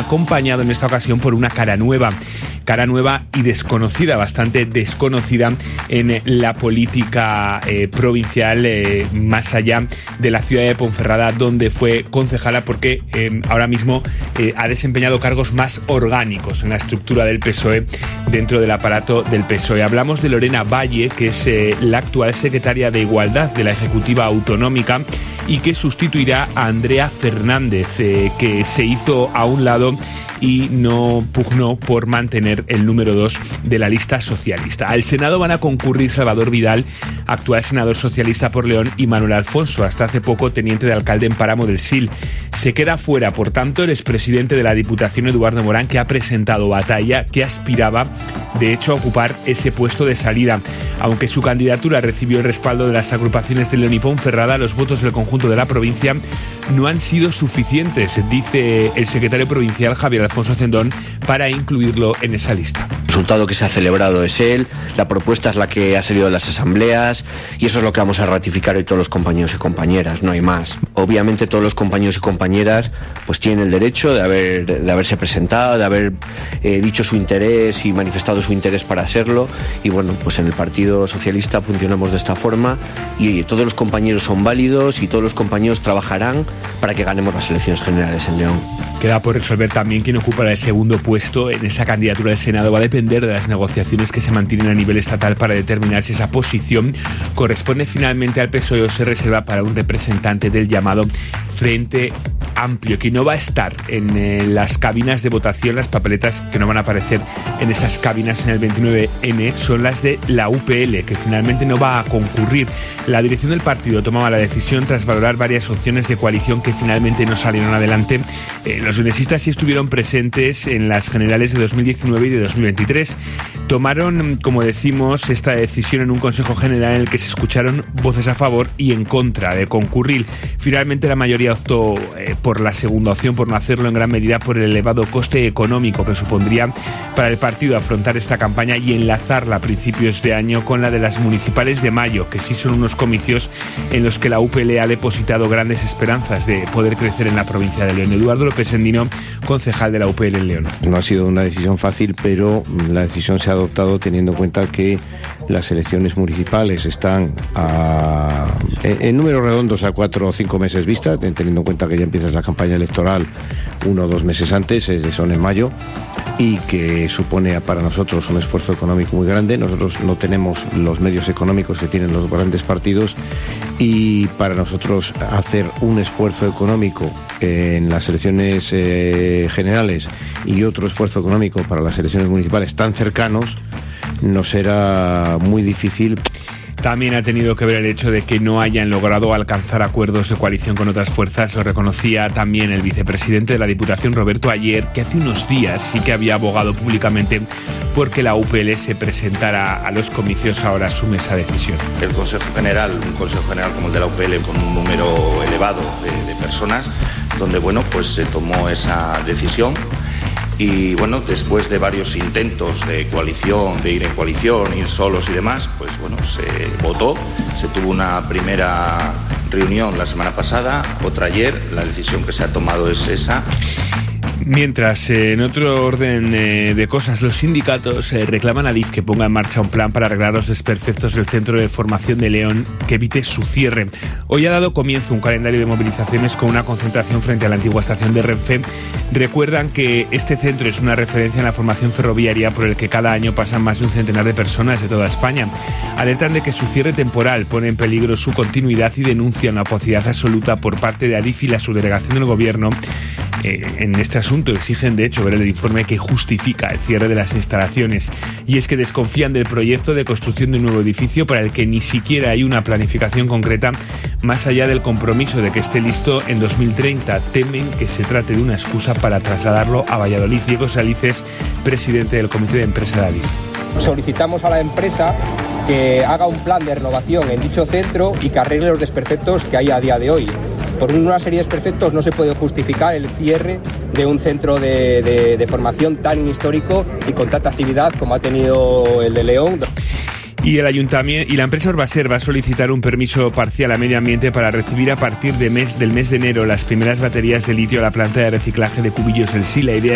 acompañado en esta ocasión por una cara nueva y desconocida, bastante desconocida en la política provincial, más allá de la ciudad de Ponferrada, donde fue concejala, porque ahora mismo ha desempeñado cargos más orgánicos en la estructura del PSOE, dentro del aparato del PSOE. Hablamos de Lorena Valle, que es la actual secretaria de Igualdad de la Ejecutiva Autonómica y que sustituirá a Andrea Fernández, que se hizo a un lado y no pugnó por mantener el número 2 de la lista socialista. Al Senado van a concurrir Salvador Vidal, actual senador socialista por León, y Manuel Alfonso, hasta hace poco teniente de alcalde en Páramo del Sil. Se queda fuera, por tanto, el expresidente de la Diputación, Eduardo Morán, que ha presentado batalla, que aspiraba, de hecho, a ocupar ese puesto de salida. Aunque su candidatura recibió el respaldo de las agrupaciones de León y Ponferrada, los votos del conjunto de la provincia no han sido suficientes, dice el secretario provincial Javier Alfonso Cendón, para incluirlo en esa lista. El resultado que se ha celebrado es él, la propuesta es la que ha salido de las asambleas y eso es lo que vamos a ratificar hoy todos los compañeros y compañeras, no hay más. Obviamente todos los compañeros y compañeras pues tienen el derecho de haberse presentado, de haber dicho su interés y manifestado su interés para hacerlo, y bueno, pues en el Partido Socialista funcionamos de esta forma y todos los compañeros son válidos y todos los compañeros trabajarán para que ganemos las elecciones generales en León. Queda por resolver también quién ocupará el segundo puesto en esa candidatura del Senado. Va a depender de las negociaciones que se mantienen a nivel estatal para determinar si esa posición corresponde finalmente al PSOE o se reserva para un representante del llamado Frente Amplio, que no va a estar en las cabinas de votación. Las papeletas que no van a aparecer en esas cabinas en el 29N son las de la UPL, que finalmente no va a concurrir. La dirección del partido tomaba la decisión tras valorar varias opciones de coalición que finalmente no salieron adelante. Los leonesistas sí estuvieron presentes en las generales de 2019 y de 2023. Tomaron, como decimos, esta decisión en un Consejo General en el que se escucharon voces a favor y en contra de concurrir. Finalmente la mayoría optó por la segunda opción, por no hacerlo en gran medida por el elevado coste económico que supondría para el partido afrontar esta campaña y enlazarla a principios de año con la de las municipales de mayo, que sí son unos comicios en los que la UPL ha depositado grandes esperanzas de poder crecer en la provincia de León. Eduardo López Sendino, concejal de la UPL en León. No ha sido una decisión fácil, pero la decisión se ha adoptado teniendo en cuenta que las elecciones municipales están en números redondos a 4 o 5 meses vista, teniendo en cuenta que ya empieza la campaña electoral 1 o 2 meses antes, son en mayo, y que supone para nosotros un esfuerzo económico muy grande. Nosotros no tenemos los medios económicos que tienen los grandes partidos, y para nosotros hacer un esfuerzo económico en las elecciones generales y otro esfuerzo económico para las elecciones municipales tan cercanos nos era muy difícil. También ha tenido que ver el hecho de que no hayan logrado alcanzar acuerdos de coalición con otras fuerzas. Lo reconocía también el vicepresidente de la Diputación, Roberto Ayer, que hace unos días sí que había abogado públicamente porque la UPL se presentara a los comicios. Ahora asume esa decisión. El Consejo General, un Consejo General como el de la UPL, con un número elevado de personas, donde bueno, pues se tomó esa decisión. Y bueno, después de varios intentos de coalición, de ir en coalición, ir solos y demás, pues bueno, se votó, se tuvo una primera reunión la semana pasada, otra ayer, la decisión que se ha tomado es esa. Mientras, en otro orden de cosas, los sindicatos reclaman a DIF que ponga en marcha un plan para arreglar los desperfectos del Centro de Formación de León, que evite su cierre. Hoy ha dado comienzo un calendario de movilizaciones con una concentración frente a la antigua estación de Renfe. Recuerdan que este centro es una referencia en la formación ferroviaria por el que cada año pasan más de un centenar de personas de toda España. Alertan de que su cierre temporal pone en peligro su continuidad y denuncian la opacidad absoluta por parte de ADIF y la subdelegación del Gobierno. En este asunto exigen, de hecho, ver el informe que justifica el cierre de las instalaciones. Y es que desconfían del proyecto de construcción de un nuevo edificio para el que ni siquiera hay una planificación concreta, más allá del compromiso de que esté listo en 2030. Temen que se trate de una excusa para trasladarlo a Valladolid. Diego Salices, presidente del Comité de Empresa de ADIF. Solicitamos a la empresa que haga un plan de renovación en dicho centro y que arregle los desperfectos que hay a día de hoy. Por una serie de desperfectos no se puede justificar el cierre de un centro de formación tan histórico y con tanta actividad como ha tenido el de León. Y el ayuntamiento y la empresa Urbaser va a solicitar un permiso parcial a medio ambiente para recibir a partir del mes de enero las primeras baterías de litio a la planta de reciclaje de Cubillos del Sil. La idea